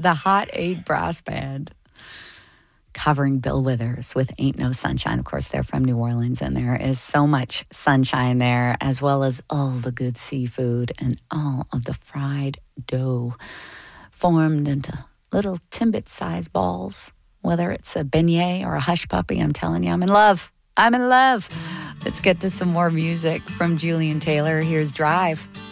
the Hot 8 Brass Band covering Bill Withers with Ain't No Sunshine. Of course, they're from New Orleans, and there is so much sunshine there, as well as all the good seafood and all of the fried dough formed into little Timbit-sized balls. Whether it's a beignet or a hush puppy, I'm telling you, I'm in love. I'm in love. Let's get to some more music from Julian Taylor. Here's Drive.